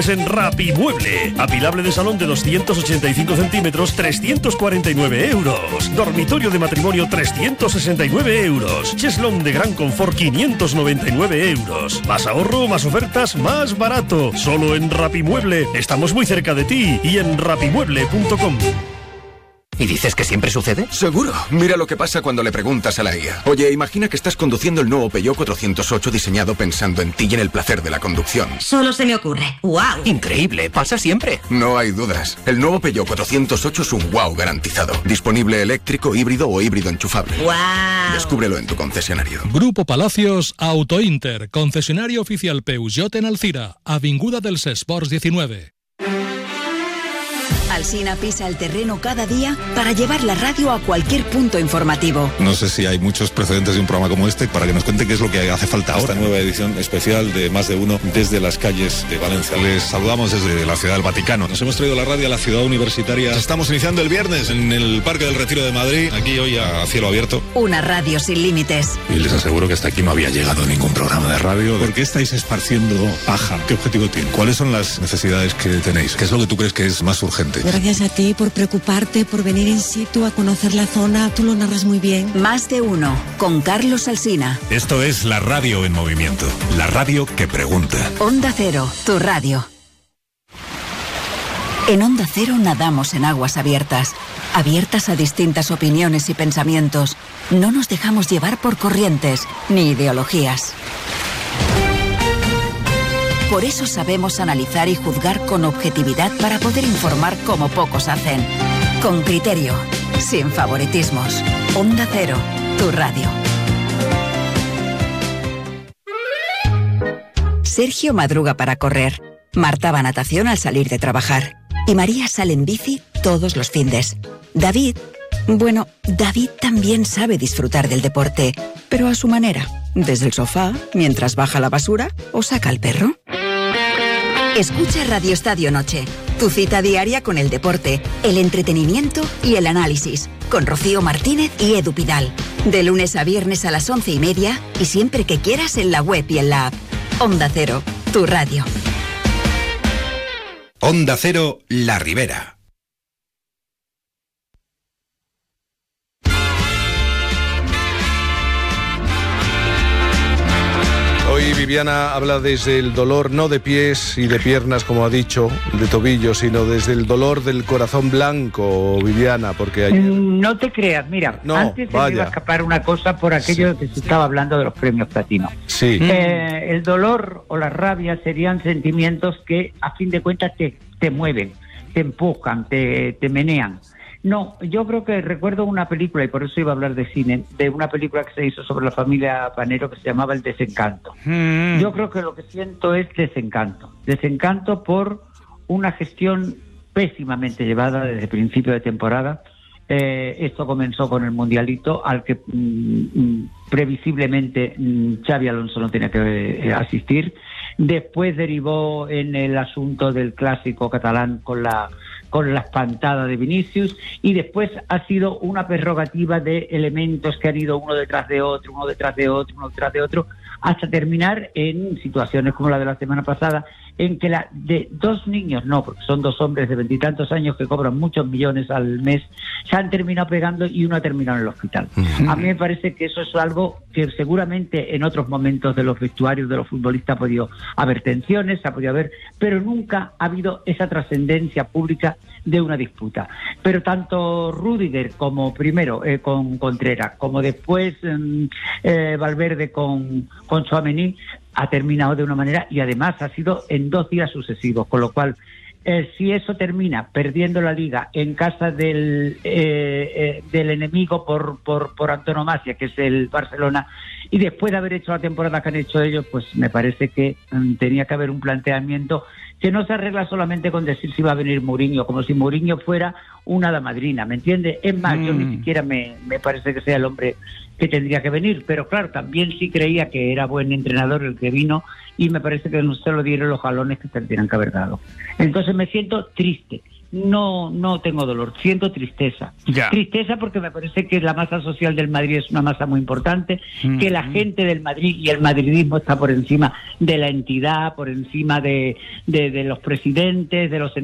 En Rapimueble. Apilable de salón de 285 centímetros, 349 euros. Dormitorio de matrimonio, 369 euros. Cheslón de gran confort, 599 euros. Más ahorro, más ofertas, más barato. Solo en Rapimueble. Estamos muy cerca de ti y en rapimueble.com. ¿Y dices que siempre sucede? Seguro. Mira lo que pasa cuando le preguntas a la IA. Oye, imagina que estás conduciendo el nuevo Peugeot 408 diseñado pensando en ti y en el placer de la conducción. Solo se me ocurre. ¡Wow! Increíble, pasa siempre. No hay dudas. El nuevo Peugeot 408 es un wow garantizado. Disponible eléctrico, híbrido o híbrido enchufable. ¡Wow! Descúbrelo en tu concesionario. Grupo Palacios Auto Inter, concesionario oficial Peugeot en Alcira, Avinguda dels Esports 19. Alsina pisa el terreno cada día para llevar la radio a cualquier punto informativo. No sé si hay muchos precedentes de un programa como este para que nos cuente qué es lo que hace falta ahora. Esta nueva edición especial de Más de Uno desde las calles de Valencia. Les saludamos desde la Ciudad del Vaticano. Nos hemos traído la radio a la ciudad universitaria. Estamos iniciando el viernes en el Parque del Retiro de Madrid, aquí hoy a cielo abierto. Una radio sin límites. Y les aseguro que hasta aquí no había llegado ningún programa de radio. ¿Por qué estáis esparciendo paja? ¿Qué objetivo tiene? ¿Cuáles son las necesidades que tenéis? ¿Qué es lo que tú crees que es más urgente? Gracias a ti por preocuparte, por venir in situ a conocer la zona. Tú lo narras muy bien. Más de Uno, con Carlos Alsina. Esto es la radio en movimiento. La radio que pregunta. Onda Cero, tu radio. En Onda Cero nadamos en aguas abiertas. Abiertas a distintas opiniones y pensamientos. No nos dejamos llevar por corrientes ni ideologías. Por eso sabemos analizar y juzgar con objetividad para poder informar como pocos hacen. Con criterio, sin favoritismos. Onda Cero, tu radio. Sergio madruga para correr. Marta va a natación al salir de trabajar. Y María sale en bici todos los findes. David también sabe disfrutar del deporte, pero a su manera. Desde el sofá, mientras baja la basura o saca al perro. Escucha Radio Estadio Noche, tu cita diaria con el deporte, el entretenimiento y el análisis, con Rocío Martínez y Edu Pidal. De lunes a viernes a las 11:30 y siempre que quieras en la web y en la app. Onda Cero, tu radio. Onda Cero, La Ribera. Hoy Viviana habla desde el dolor, no de pies y de piernas, como ha dicho, de tobillos, sino desde el dolor del corazón blanco, Viviana, porque ayer... No te creas, mira, antes se me iba a escapar una cosa por aquello que se estaba hablando de los premios platino. Sí. El dolor o la rabia serían sentimientos que, a fin de cuentas, te mueven, te empujan, te menean. No, yo creo que recuerdo una película, y por eso iba a hablar de cine, de una película que se hizo sobre la familia Panero que se llamaba El Desencanto. Yo creo que lo que siento es desencanto por una gestión pésimamente llevada desde principio de temporada. Esto comenzó con el Mundialito, al que previsiblemente Xabi Alonso no tenía que asistir. Después derivó en el asunto del clásico catalán con la espantada de Vinicius, y después ha sido una prerrogativa de elementos que han ido uno detrás de otro, hasta terminar en situaciones como la de la semana pasada, en que de dos niños, no, porque son dos hombres de 20 y tantos años que cobran muchos millones al mes, se han terminado pegando y uno ha terminado en el hospital. A mí me parece que eso es algo que seguramente en otros momentos de los vestuarios de los futbolistas ha podido haber tensiones, ha podido haber, pero nunca ha habido esa trascendencia pública de una disputa. Pero tanto Rüdiger como primero con Contreras, como después Valverde con Tchouaméni, ha terminado de una manera, y además ha sido en 2 días sucesivos, con lo cual si eso termina perdiendo la Liga en casa del enemigo por antonomasia, que es el Barcelona, y después de haber hecho la temporada que han hecho ellos, pues me parece que tenía que haber un planteamiento que no se arregla solamente con decir si va a venir Mourinho, como si Mourinho fuera una hada madrina, ¿me entiendes? Es más, yo ni siquiera me parece que sea el hombre que tendría que venir, pero claro, también sí creía que era buen entrenador el que vino, y me parece que no se lo dieron los jalones que tendrían que haber dado. Entonces me siento triste, no tengo dolor, siento tristeza. Ya. Tristeza porque me parece que la masa social del Madrid es una masa muy importante, que la gente del Madrid y el madridismo está por encima de la entidad, por encima de los presidentes, de los